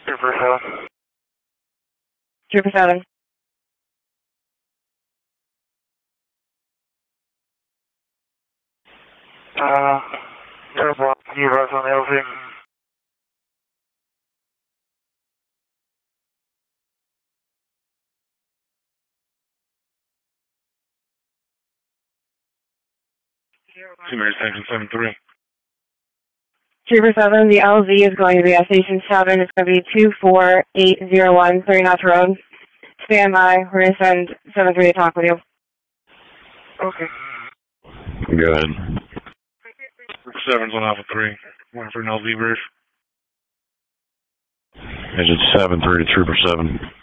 Trooper 7. Trooper 7. There's one U.S. on the LZ. Mary Station 7-3. Trooper 7, the LZ is going to be at Station 7. It's going to be 24801 30 Knots Road. Stand by. We're going to send 7-3 to talk with you. Okay. Go ahead. 7's on Alpha 3. One for an LZ bridge. Engine 7-3 to Trooper 7.